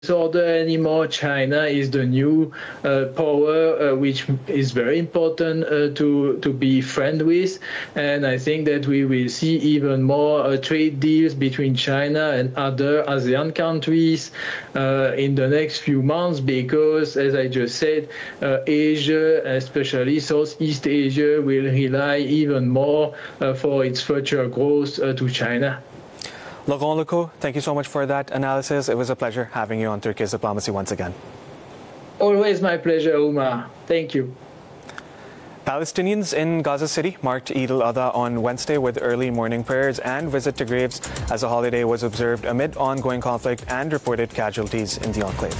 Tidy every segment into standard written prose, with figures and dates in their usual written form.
order anymore. China is the new power, which is very important to be friend with. And I think that we will see even more trade deals between China and other ASEAN countries in the next few months, because, as I just said, Asia, especially Southeast Asia, will rely even more for its future growth to China. Laurent Lecault, thank you so much for that analysis. It was a pleasure having you on Turkey's Diplomacy once again. Always my pleasure, Umar. Thank you. Palestinians in Gaza City marked Eid al-Adha on Wednesday with early morning prayers and visit to graves as the holiday was observed amid ongoing conflict and reported casualties in the enclave.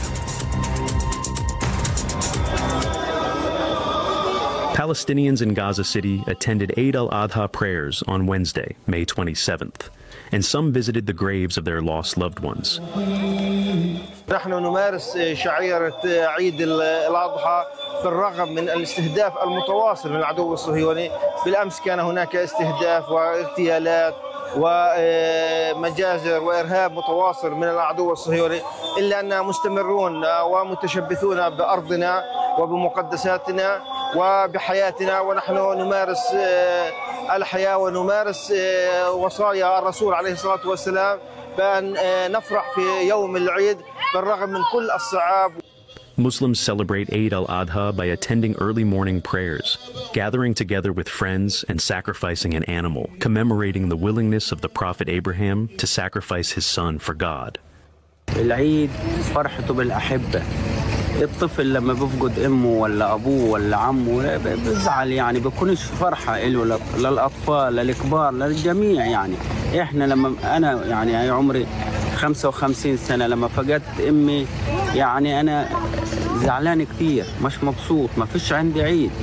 Palestinians in Gaza City attended Eid al-Adha prayers on Wednesday, May 27th, and some visited the graves of their lost loved ones. نحن نمارس شعيرة عيد الأضحى بالرغم من الاستهداف المتواصل من العدو الصهيوني. بالأمس كان هناك استهداف واغتيالات ومجازر وإرهاب متواصل من العدو الصهيوني، إلا أننا مستمرون ومتشبثون بأرضنا وبمقدساتنا وبحياتنا، ونحن نمارس الحياة ونمارس وصايا الرسول عليه الصلاة والسلام بأن نفرح في يوم العيد بالرغم من كل الصعاب. Muslims celebrate Eid al-Adha by attending early morning prayers, gathering together with friends and sacrificing an animal, commemorating the willingness of the Prophet Abraham to sacrifice his son for God. العيد فرحته بالأحبة. الطفل لما بفقد أمه ولا أبوه ولا عمه بزعل، يعني بكونش فرحة له للأطفال للكبار للجميع. يعني إحنا لما أنا يعني عمري 55 سنة لما فقدت أمي، يعني أنا زعلان كتير، مش مبسوط، ما فيش عندي عيد.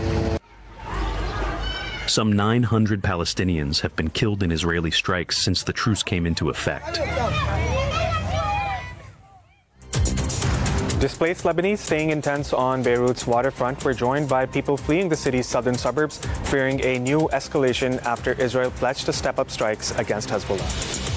Some 900 Palestinians have been killed in Israeli strikes since the truce came into effect. Displaced Lebanese staying in tents on Beirut's waterfront were joined by people fleeing the city's southern suburbs, fearing a new escalation after Israel pledged to step up strikes against Hezbollah.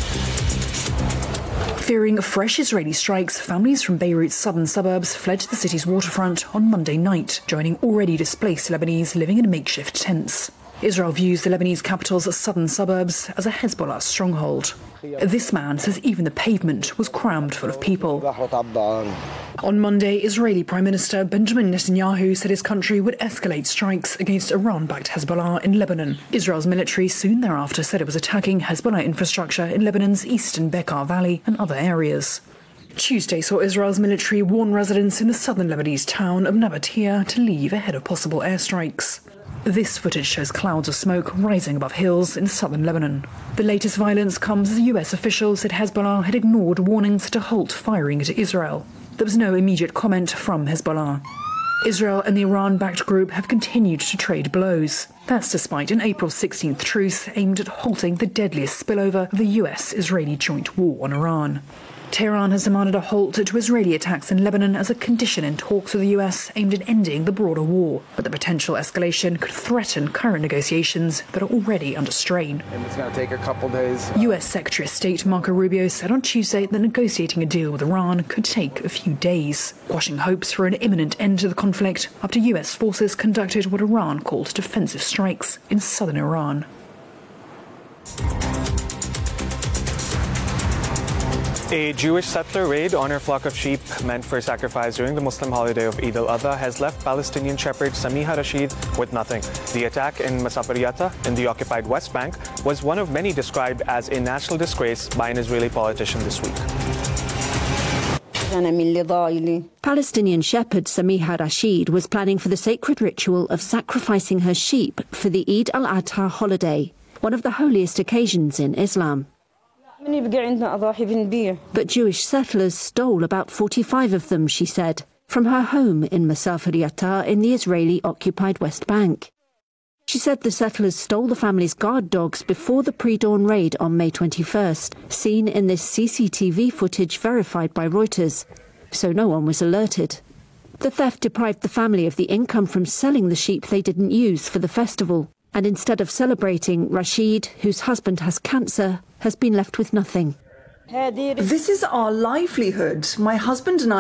Fearing fresh Israeli strikes, families from Beirut's southern suburbs fled to the city's waterfront on Monday night, joining already displaced Lebanese living in makeshift tents. Israel views the Lebanese capital's southern suburbs as a Hezbollah stronghold. This man says even the pavement was crammed full of people. On Monday, Israeli Prime Minister Benjamin Netanyahu said his country would escalate strikes against Iran-backed Hezbollah in Lebanon. Israel's military soon thereafter said it was attacking Hezbollah infrastructure in Lebanon's eastern Bekaa Valley and other areas. Tuesday saw Israel's military warn residents in the southern Lebanese town of Nabatea to leave ahead of possible airstrikes. This footage shows clouds of smoke rising above hills in southern Lebanon. The latest violence comes as US officials said Hezbollah had ignored warnings to halt firing into Israel. There was no immediate comment from Hezbollah. Israel and the Iran-backed group have continued to trade blows. That's despite an April 16th truce aimed at halting the deadliest spillover of the US-Israeli joint war on Iran. Tehran has demanded a halt to Israeli attacks in Lebanon as a condition in talks with the US aimed at ending the broader war. But the potential escalation could threaten current negotiations that are already under strain. And it's going to take a couple days. US Secretary of State Marco Rubio said on Tuesday that negotiating a deal with Iran could take a few days, quashing hopes for an imminent end to the conflict after US forces conducted what Iran called defensive strikes in southern Iran. A Jewish settler raid on her flock of sheep meant for sacrifice during the Muslim holiday of Eid al-Adha has left Palestinian shepherd Samiha Rashid with nothing. The attack in Masaferiyata in the occupied West Bank was one of many described as a national disgrace by an Israeli politician this week. Palestinian shepherd Samiha Rashid was planning for the sacred ritual of sacrificing her sheep for the Eid al-Adha holiday, one of the holiest occasions in Islam. But Jewish settlers stole about 45 of them, she said, from her home in Masaferiyata in the Israeli-occupied West Bank. She said the settlers stole the family's guard dogs before the pre-dawn raid on May 21st, seen in this CCTV footage verified by Reuters, so no one was alerted. The theft deprived the family of the income from selling the sheep they didn't use for the festival, and instead of celebrating, Rashid, whose husband has cancer, has been left with nothing. This is our livelihood. My husband and I